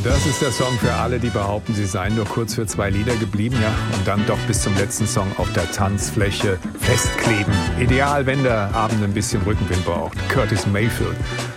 Das ist der Song für alle, die behaupten, sie seien nur kurz für 2 Lieder geblieben, ja, und dann doch bis zum letzten Song auf der Tanzfläche festkleben. Ideal, wenn der Abend ein bisschen Rückenwind braucht. Curtis Mayfield.